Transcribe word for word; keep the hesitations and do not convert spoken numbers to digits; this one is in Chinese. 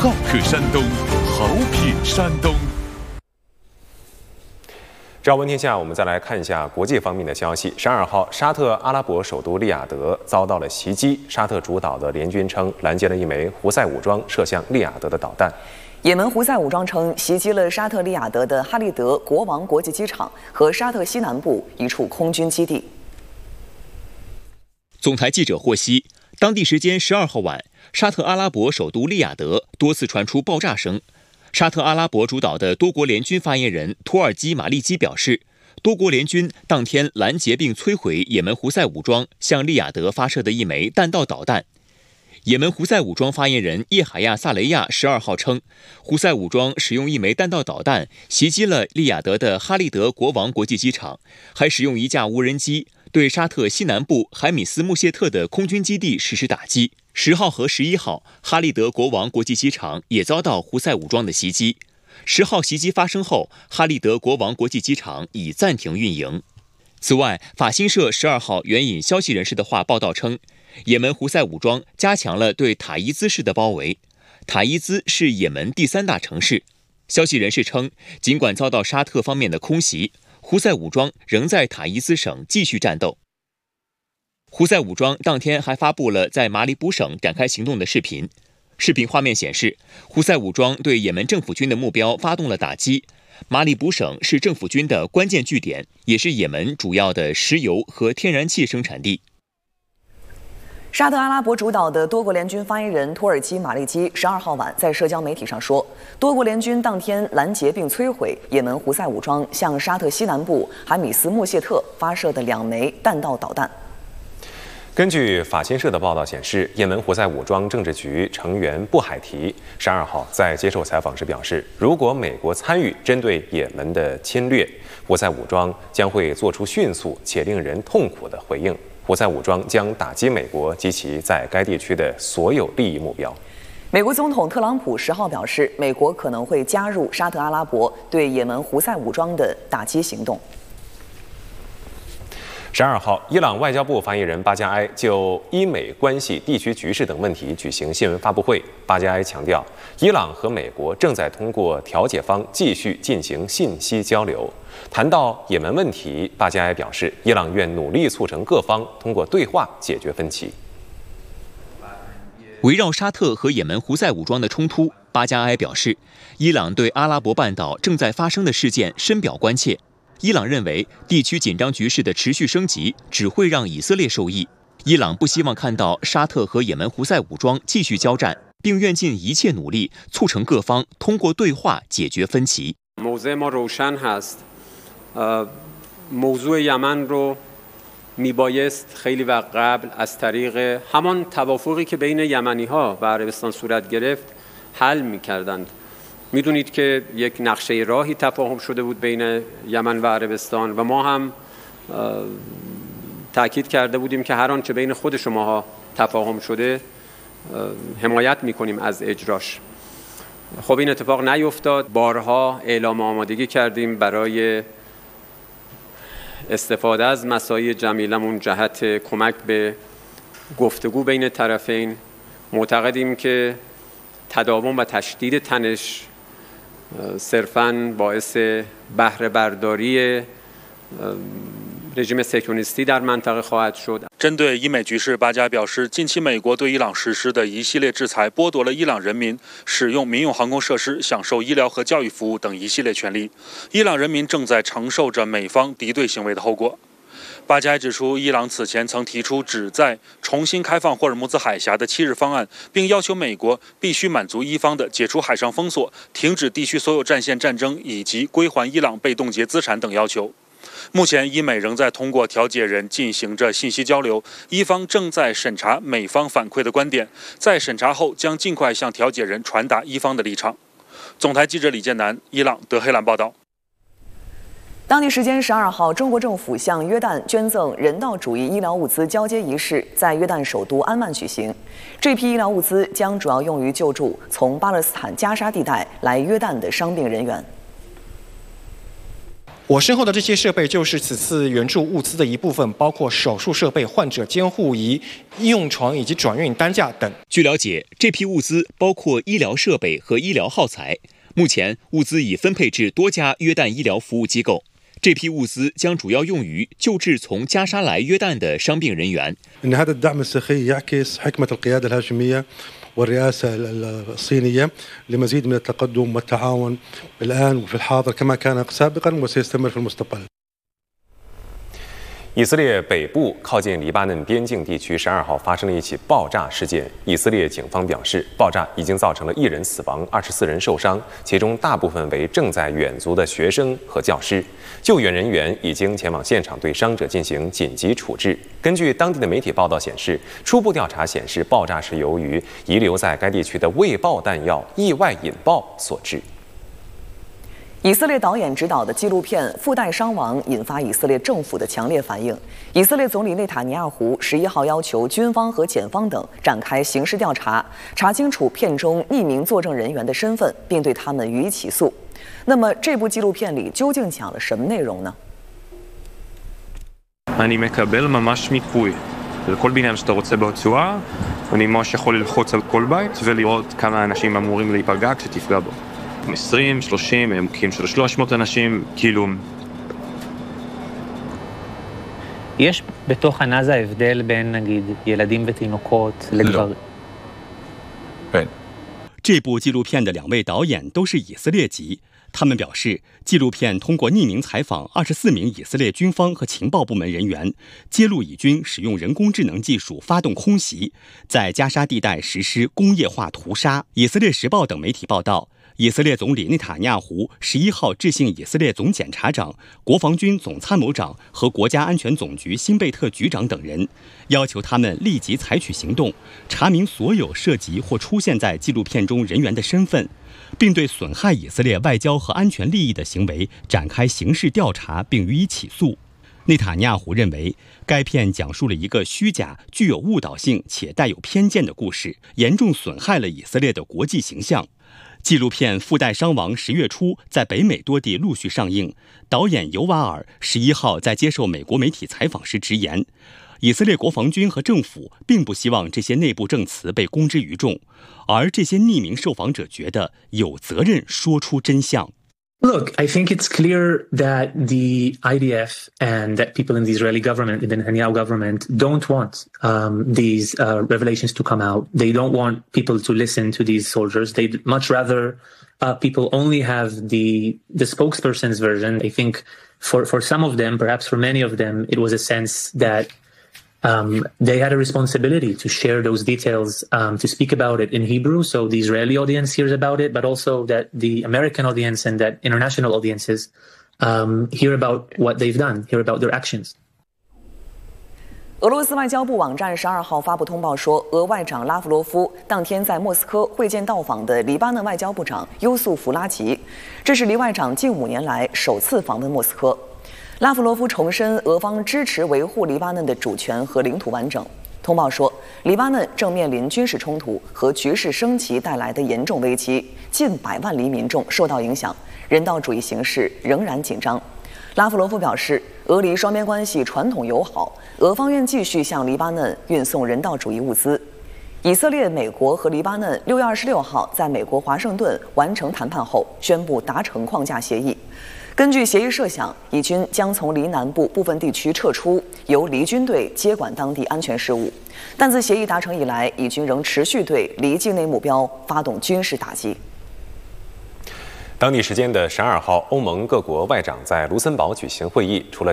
好客山东，好品山东。 朝闻天下，我们再来看一下国际方面的消息。十二号，沙特阿拉伯首都利雅得遭到了袭击，沙特主导的联军称拦截了一枚胡塞武装射向利雅得的导弹。 也门胡塞武装称袭击了沙特利雅得的哈利德国王国际机场和沙特西南部一处空军基地。 总台记者获悉，当地时间十二号晚，沙特阿拉伯首都利雅得多次传出爆炸声。沙特阿拉伯主导的多国联军发言人托尔基马利基表示，多国联军当天拦截并摧毁也门胡塞武装向利雅得发射的一枚弹道导弹。也门胡塞武装发言人叶海亚萨雷亚十二号称，胡塞武装使用一枚弹道导弹袭击了利雅得的哈利德国王国际机场，还使用一架无人机对沙特西南部海米斯穆谢特的空军基地实施打击。十号和十一号，哈利德国王国际机场也遭到胡塞武装的袭击。十号袭击发生后，哈利德国王国际机场已暂停运营。此外，法新社十二号援引消息人士的话报道称，也门胡塞武装加强了对塔伊兹市的包围。塔伊兹是也门第三大城市。消息人士称，尽管遭到沙特方面的空袭，胡塞武装仍在塔伊兹省继续战斗。胡塞武装当天还发布了在马里卜省展开行动的视频。视频画面显示，胡塞武装对也门政府军的目标发动了打击。马里卜省是政府军的关键据点，也是也门主要的石油和天然气生产地。 沙特阿拉伯主导的多国联军发言人托尔基马利基十二号晚在社交媒体上说，多国联军当天拦截并摧毁也门胡塞武装向沙特西南部海米斯穆谢特发射的两枚弹道导弹。 根据法新社的报道显示，也门胡塞武装政治局成员布海提十二号在接受采访时表示，如果美国参与针对也门的侵略，胡塞武装将会做出迅速且令人痛苦的回应。胡塞武装将打击美国及其在该地区的所有利益目标。 美国总统特朗普十号表示，美国可能会加入沙特阿拉伯对也门胡塞武装的打击行动。 十二号，伊朗外交部发言人巴加埃就伊美关系、地区局势等问题举行新闻发布会。巴加埃强调，伊朗和美国正在通过调解方继续进行信息交流。谈到也门问题，巴加埃表示，伊朗愿努力促成各方通过对话解决分歧。 围绕沙特和也门胡塞武装的冲突，巴加埃表示，伊朗对阿拉伯半岛正在发生的事件深表关切。伊朗认为，地区紧张局势的持续升级只会让以色列受益。伊朗不希望看到沙特和也门胡塞武装继续交战，并愿尽一切努力促成各方通过对话解决分歧。 موضع ما روشن هست. موضوع یمن رو میبایست خیلی وقت قبل از طریق همان توافقی که بین یمنی‌ها و عربستان صورت گرفت حل می‌کردند. میدونید که یک نقشه راهی تفاهم شده بود بین یمن و عربستان و ما هم تأکید کرده بودیم که هر آنچه بین خود شماها تفاهم شده حمایت میکنیم از اجراش. خب این اتفاق نیفتاد. بارها اعلام آمادگی کردیم برای استفاده از مساعی جمیلمون جهت کمک به گفتگو بین طرفین. معتقدیم که تداوم و تشدید تنش صرفاً باعث بهره برداری رژیم صهیونیستی در منطقه خواهد شد。 针对伊美局势，巴加表示，近期美国对伊朗实施的一系列制裁，剥夺了伊朗人民使用民用航空设施、享受医疗和教育服务等一系列权利。伊朗人民正在承受着美方敌对行为的后果。巴加指出，伊朗此前曾提出旨在重新开放霍尔木兹海峡的七日方案，并要求美国必须满足伊方的解除海上封锁、停止地区所有战线战争以及归还伊朗被冻结资产等要求。目前，伊美仍在通过调解人进行着信息交流，伊方正在审查美方反馈的观点，在审查后将尽快向调解人传达伊方的立场。总台记者李建南，伊朗德黑兰报道。 当地时间十二号，中国政府向约旦捐赠人道主义医疗物资交接仪式在约旦首都安曼举行。这批医疗物资将主要用于救助从巴勒斯坦加沙地带来约旦的伤病人员。 我身后的这些设备就是此次援助物资的一部分，包括手术设备、患者监护仪、医用床以及转运担架等。 据了解，这批物资包括医疗设备和医疗耗材。目前，物资已分配至多家约旦医疗服务机构。这批物资将主要用于救治从加沙来约旦的伤病人员。 والرئاسة الصينية لمزيد من التقدم والتعاون الآن وفي الحاضر كما كان سابقا وسيستمر في المستقبل。 以色列北部靠近黎巴嫩边境地区十二号发生了一起爆炸事件。以色列警方表示，爆炸已经造成了一人死亡，二十四人受伤，其中大部分为正在远足的学生和教师。救援人员已经前往现场对伤者进行紧急处置。根据当地的媒体报道显示，初步调查显示，爆炸是由于遗留在该地区的未爆弹药意外引爆所致。 以色列导演执导的纪录片《附带伤亡》引发以色列政府的强烈反应。以色列总理内塔尼亚胡十一号要求军方和检方等展开刑事调查，查清楚片中匿名作证人员的身份，并对他们予以起诉。那么，这部纪录片里究竟讲了什么内容呢？ אני מקבל ממש מיפוי של כל בניין שאתה רוצה ברצועה, אני ממש יכול ללחוץ על כל בית ולראות כמה אנשים אמורים להיפגע כשתפגע בו. עשרים, שלושים, עמקים של שלוש מאות אנשים, כאילו... יש בתוך עזה הבדל בין, נגיד, ילדים ותינוקות לגברים? 这部纪录片的两位导演都是以色列籍。他们表示，纪录片通过匿名采访二十四名以色列军方和情报部门人员，揭露以军使用人工智能技术发动空袭，在加沙地带实施工业化屠杀。以色列时报等媒体报道，以色列总理内塔尼亚胡十一号致信以色列总检察长、国防军总参谋长和国家安全总局辛贝特局长等人，要求他们立即采取行动，查明所有涉及或出现在纪录片中人员的身份，并对损害以色列外交和安全利益的行为展开刑事调查并予以起诉。内塔尼亚胡认为，该片讲述了一个虚假、具有误导性且带有偏见的故事，严重损害了以色列的国际形象。纪录片《附带伤亡》十月初在北美多地陆续上映。导演尤瓦尔十一号在接受美国媒体采访时直言，以色列国防军和政府并不希望这些内部证词被公之于众，而这些匿名受访者觉得有责任说出真相。 Look, I think it's clear that the I D F and that people in the Israeli government, in the Netanyahu government, don't want um, these uh, revelations to come out. They don't want people to listen to these soldiers. They'd much rather uh, people only have the the spokesperson's version. I think for, for some of them, perhaps for many of them, it was a sense that Um, they had a responsibility to share those details, um, to speak about it in Hebrew, so the Israeli audience hears about it, but also that the American audience and that international audiences um, hear about what they've done, hear about their actions. 俄罗斯外交部网站十二号发布通报说，俄外长拉夫罗夫当天在莫斯科会见到访的黎巴嫩外交部长优素福拉吉，这是黎外长近五年来首次访问莫斯科。拉夫罗夫重申，俄方支持维护黎巴嫩的主权和领土完整。通报说，黎巴嫩正面临军事冲突和局势升级带来的严重危机，近百万黎民众受到影响，人道主义形势仍然紧张。拉夫罗夫表示，俄黎双边关系传统友好，俄方愿继续向黎巴嫩运送人道主义物资。以色列、美国和黎巴嫩六月二十六号在美国华盛顿完成谈判后，宣布达成框架协议。根据协议设想，以军将从黎南部部分地区撤出，由黎军队接管当地安全事务。但自协议达成以来，以军仍持续对黎境内目标发动军事打击。 当地时间的十二号，欧盟各国外长在卢森堡举行会议，除了